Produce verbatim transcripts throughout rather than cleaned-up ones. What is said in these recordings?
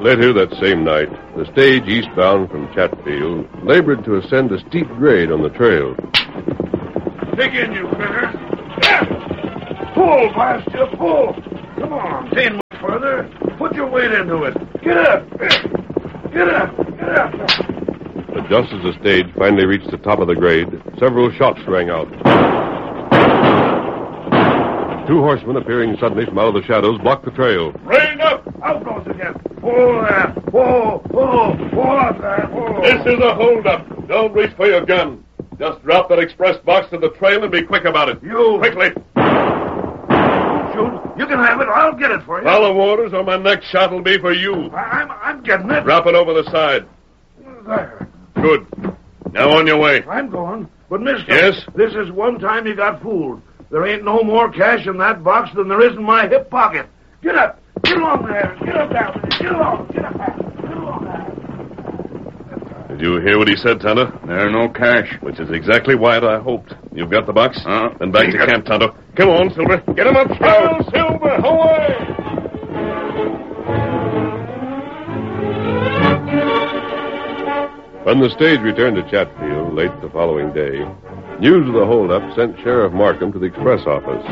Later that same night, the stage eastbound from Chatfield labored to ascend a steep grade on the trail. Dig in, you critter. Yeah. Pull, blast you, pull. Come on, ain't much further. Put your weight into it. Get up. Get up. Get up. But just as the stage finally reached the top of the grade, several shots rang out. Two horsemen appearing suddenly from out of the shadows blocked the trail. Rein up! Out goes again. Pull there. Pull, pull, pull up there. Pull. This is a holdup. Don't reach for your gun. Just drop that express box to the trail and be quick about it. You. Quickly. Don't shoot. You can have it. I'll get it for you. Follow orders or my next shot will be for you. I'm, I'm getting it. Drop it over the side. There. Good. Now on your way. I'm going. But, mister. Yes? This is one time you got fooled. There ain't no more cash in that box than there is in my hip pocket. Get up. Get along there. Get up there. Get along. Get up there. Get along there. Did you hear what he said, Tonto? There are no cash. Which is exactly what I hoped. You've got the box? Uh, then back to camp, Tonto. Come on, Silver. Get him up. Go, Silver. Away. When the stage returned to Chatfield late the following day, news of the holdup sent Sheriff Markham to the express office.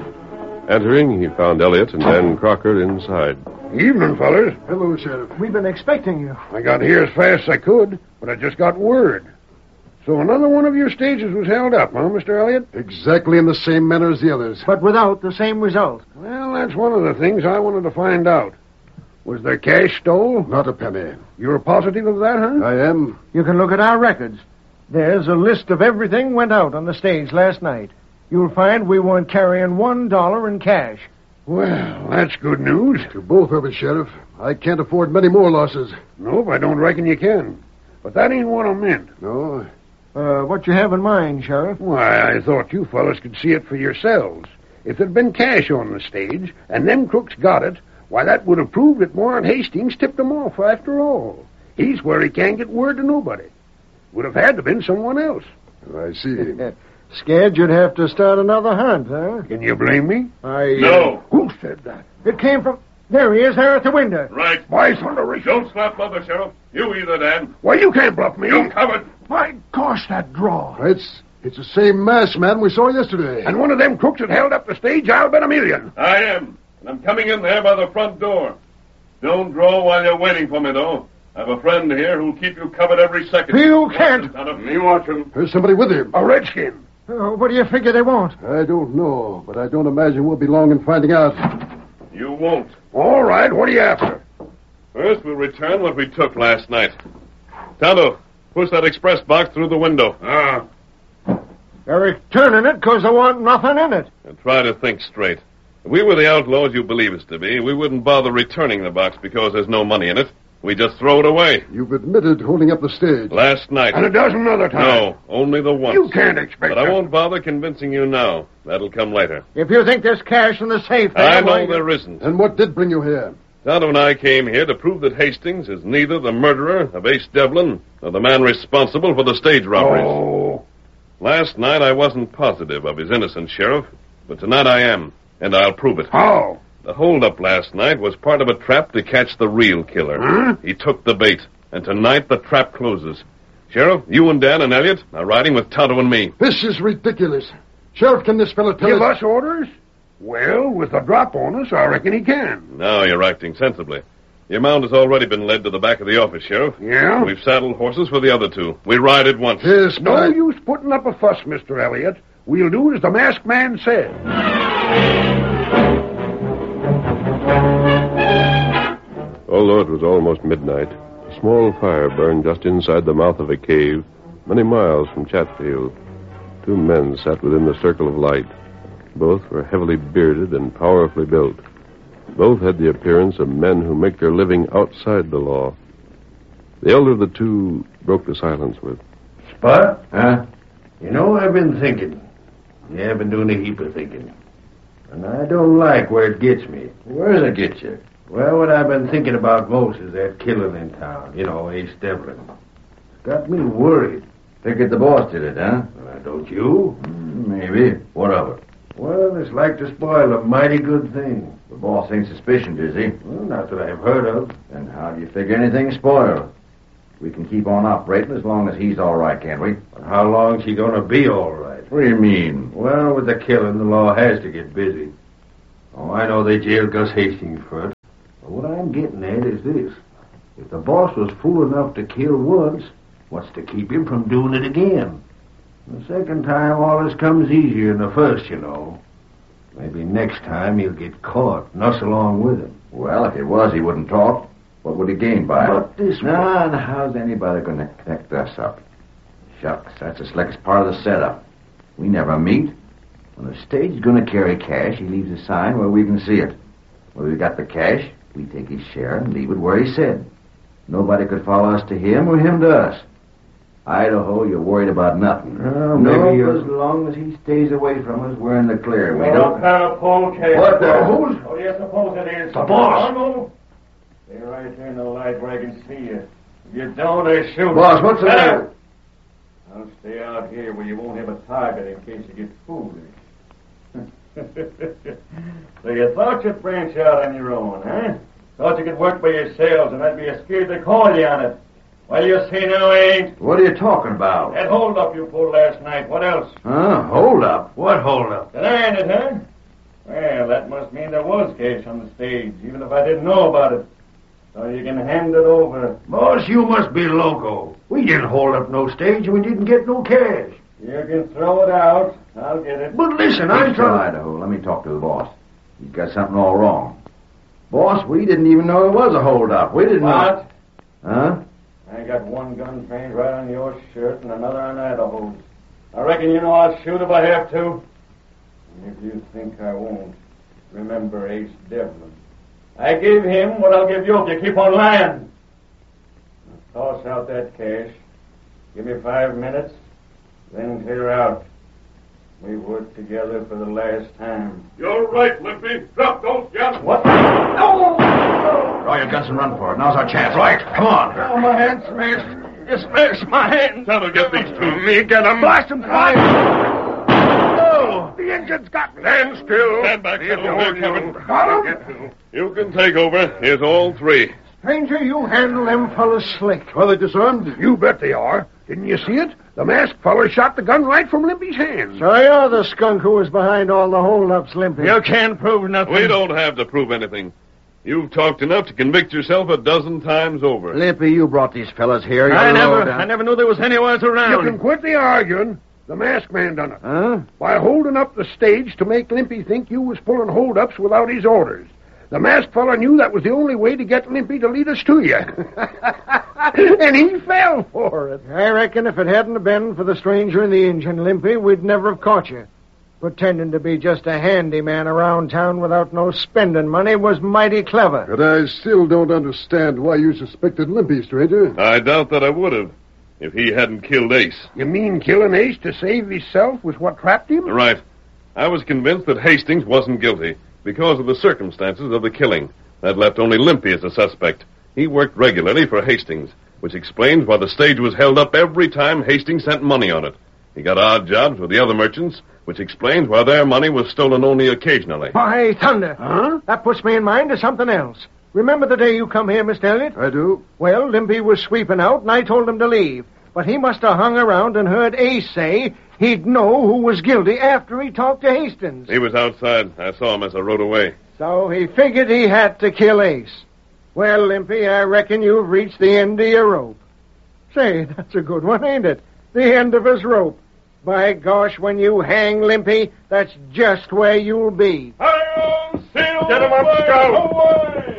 Entering, he found Elliott and Dan Crocker inside. Evening, fellas. Hello, Sheriff. We've been expecting you. I got here as fast as I could, but I just got word. So another one of your stages was held up, huh, Mister Elliott? Exactly in the same manner as the others. But without the same result. Well, that's one of the things I wanted to find out. Was there cash stole? Not a penny. You're positive of that, huh? I am. You can look at our records. There's a list of everything went out on the stage last night. You'll find we weren't carrying one dollar in cash. Well, that's good news. To both of us, Sheriff. I can't afford many more losses. Nope, I don't reckon you can. But that ain't what I meant. No. Uh, what you have in mind, Sheriff? Why, I thought you fellas could see it for yourselves. If there'd been cash on the stage, and them crooks got it, why, that would have proved that Warren Hastings tipped them off after all. He's where he can't get word to nobody. Would have had to have been someone else. I see. Scared you'd have to start another hunt, huh? Can you blame me? I... No. Who said that? It came from... There he is, there at the window. Right. Why, thunderation. Don't slap mother, Sheriff. You either, Dan. Why, you can't bluff me. You covered. My gosh, that draw. It's it's the same masked man we saw yesterday. And one of them crooks that held up the stage, I'll bet a million. I am. And I'm coming in there by the front door. Don't draw while you're waiting for me, though. I have a friend here who'll keep you covered every second. You can't. Me watch him. There's somebody with him. A redskin. Oh, what do you figure they want? I don't know, but I don't imagine we'll be long in finding out. You won't. All right, what are you after? First, we'll return what we took last night. Tonto, push that express box through the window. Ah. They're returning it because they want nothing in it. And try to think straight. If we were the outlaws you believe us to be, we wouldn't bother returning the box because there's no money in it. We just throw it away. You've admitted holding up the stage. Last night. And a dozen other times. No, only the once. You can't expect But that. I won't bother convincing you now. That'll come later. If you think there's cash in the safe... I know why... there isn't. And what did bring you here? Tonto and I came here to prove that Hastings is neither the murderer of Ace Devlin nor the man responsible for the stage robberies. Oh. Last night I wasn't positive of his innocence, Sheriff, but tonight I am, and I'll prove it. How? The holdup last night was part of a trap to catch the real killer. Huh? He took the bait, and tonight the trap closes. Sheriff, you and Dan and Elliott are riding with Tonto and me. This is ridiculous. Sheriff, can this fellow tell Give us... us orders? Well, with the drop on us, I reckon he can. Now you're acting sensibly. Your mount has already been led to the back of the office, Sheriff. Yeah? We've saddled horses for the other two. We ride at once. Yes, No but I- use putting up a fuss, Mister Elliott. We'll do as the masked man said. Although it was almost midnight, a small fire burned just inside the mouth of a cave, many miles from Chatfield. Two men sat within the circle of light. Both were heavily bearded and powerfully built. Both had the appearance of men who make their living outside the law. The elder of the two broke the silence with, Spud? Huh? You know, I've been thinking. Yeah, I've been doing a heap of thinking. And I don't like where it gets me. Where does it get you? Well, what I've been thinking about most is that killing in town. You know, Ace Devlin. It's got me worried. Figured the boss did it, huh? Uh, don't you? Mm, maybe. What of it? Well, it's like to spoil a mighty good thing. The boss ain't suspicioned, is he? Well, not that I've heard of. Then how do you figure anything's spoiled? We can keep on operating as long as he's all right, can't we? But how long's he gonna be all right? What do you mean? Well, with the killing, the law has to get busy. Oh, I know they jailed Gus Hastings for it. But what I'm getting at is this. If the boss was fool enough to kill once, what's to keep him from doing it again? The second time, all this comes easier than the first, you know. Maybe next time he'll get caught, and us along with him. Well, if it was, he wouldn't talk. What would he gain by it? But this Nah, nah, how's anybody going to connect us up? Shucks, that's the slickest part of the setup. We never meet. When the stage is going to carry cash, he leaves a sign where we can see it. When we got the cash, we take his share and leave it where he said. Nobody could follow us to him or him to us. Idaho, you're worried about nothing. Oh, no, maybe you're... as long as he stays away from us, we're in the clear. We What don't... kind of polecat? What the... Who's... What do you suppose it is? The boss. Arnold? Stay right there in the light where I can see you. If you don't, I shoot. Boss, what's the matter? I'll stay out here where you won't have a target in case you get foolish. So you thought you'd branch out on your own, huh? Thought you could work by yourselves and I'd be scared to call you on it. Well, you see now, I ain't. What are you talking about? That hold up you pulled last night. What else? Huh? Hold up. What hold up? Denying it, huh? Well, that must mean there was cash on the stage, even if I didn't know about it. So you can hand it over. Boss, you must be loco. We didn't hold up no stage and we didn't get no cash. You can throw it out. I'll get it. But listen, I'm Mister trying... Idaho, let me talk to the boss. He's got something all wrong. Boss, we didn't even know there was a hold-up. We didn't What? know... Huh? I got one gun trained right on your shirt and another on Idaho's. I reckon you know I'll shoot if I have to. And if you think I won't, remember Ace Devlin. I gave him what I'll give you if you keep on lying. Now toss out that cash. Give me five minutes, then clear out. We've worked together for the last time. You're right, Limpy. Drop those guns. What? No! Draw your guns and run for it. Now's our chance. Right. Come on. Oh, my hands smashed. You smashed my hands. That'll get these two. Me, get them. Blast them, fire! No! The engine's got me. Stand still. Stand back, Hold Kevin. you. Got him? You can take over. Here's all three. Stranger, you handle them fellas slick. Are they disarmed? You bet they are. Didn't you see it? The masked feller shot the gun right from Limpy's hands. So you're the skunk who was behind all the holdups, Limpy. You can't prove nothing. We don't have to prove anything. You've talked enough to convict yourself a dozen times over. Limpy, you brought these fellas here. I You're never, low down. I never knew there was anyone You around. can quit the arguing. The masked man done it. Huh? By holding up the stage to make Limpy think you was pulling holdups without his orders. The masked fella knew that was the only way to get Limpy to lead us to you. And he fell for it. I reckon if it hadn't have been for the stranger and the Injun, Limpy, we'd never have caught you. Pretending to be just a handyman around town without no spending money was mighty clever. But I still don't understand why you suspected Limpy, stranger. I doubt that I would have if he hadn't killed Ace. You mean killing Ace to save himself was what trapped him? Right. I was convinced that Hastings wasn't guilty because of the circumstances of the killing. That left only Limpy as a suspect. He worked regularly for Hastings, which explains why the stage was held up every time Hastings sent money on it. He got odd jobs with the other merchants, which explains why their money was stolen only occasionally. By thunder. Huh? That puts me in mind of something else. Remember the day you come here, Mister Elliott? I do. Well, Limpy was sweeping out, and I told him to leave. But he must have hung around and heard Ace say he'd know who was guilty after he talked to Hastings. He was outside. I saw him as I rode away. So he figured he had to kill Ace. Well, Limpy, I reckon you've reached the end of your rope. Say, that's a good one, ain't it? The end of his rope. By gosh, when you hang Limpy, that's just where you'll be. Hi-yo, sail Get him up, away, Scout. away.